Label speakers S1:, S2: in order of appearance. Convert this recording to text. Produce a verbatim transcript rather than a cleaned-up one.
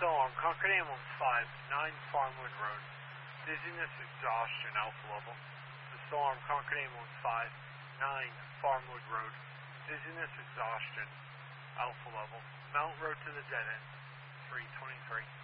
S1: Alarm, Concord Ambulance five nine Farmwood Road. Dizziness, exhaustion, alpha level. Alarm, Concord Ambulance five nine Farmwood Road. Dizziness, exhaustion, alpha level. Mount Road to the dead end, three twenty-three.